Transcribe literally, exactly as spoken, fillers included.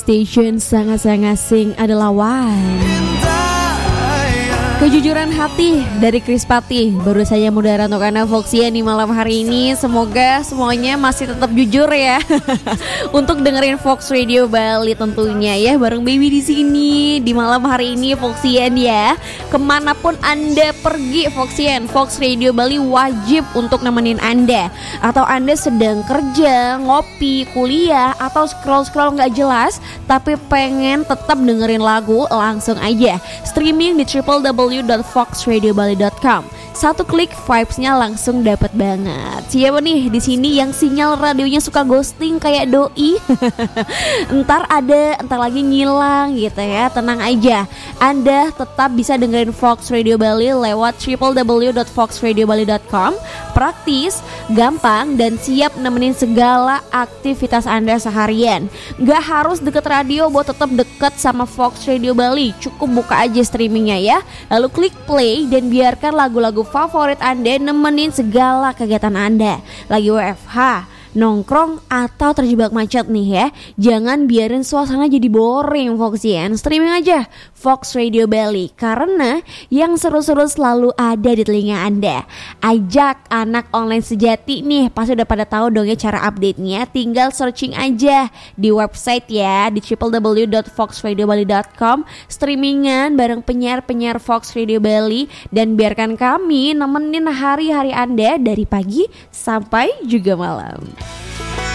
Station sangat-sangat sing adalah One. Kejujuran hati dari Chris Patti baru saja mudara untuk Anda Foxia di malam hari ini. Semoga semuanya masih tetap jujur ya untuk dengerin Fox Radio Bali tentunya ya, bareng Baby di sini di malam hari ini Foxian ya. Kemanapun Anda pergi Foxian, Fox Radio Bali wajib untuk nemenin Anda. Atau Anda sedang kerja, ngopi, kuliah, atau scroll-scroll nggak jelas tapi pengen tetap dengerin lagu, langsung aja streaming di w w w dot fox radio bali dot com. Satu klik vibes-nya langsung dapat banget. Siapa nih di sini yang sinyal radionya suka ghosting kayak doi? Entar ada, entar lagi ngilang gitu ya. Tenang aja, Anda tetap bisa dengerin Fox Radio Bali lewat w w w dot fox radio bali dot com. Praktis, gampang, dan siap nemenin segala aktivitas Anda seharian. Gak harus deket radio buat tetap deket sama Fox Radio Bali. Cukup buka aja streamingnya ya, lalu klik play dan biarkan lagu-lagu favorit Anda nemenin segala kegiatan Anda. Lagi W F H, nongkrong, atau terjebak macet nih ya, jangan biarin suasana jadi boring Foxian. Streaming aja Fox Radio Bali, karena yang seru-seru selalu ada di telinga Anda. Ajak anak online sejati nih, pasti udah pada tahu dong ya cara update-nya. Tinggal searching aja di website ya, di w w w dot fox radio bali dot com. Streamingan bareng penyiar-penyiar Fox Radio Bali, dan biarkan kami nemenin hari-hari Anda dari pagi sampai juga malam.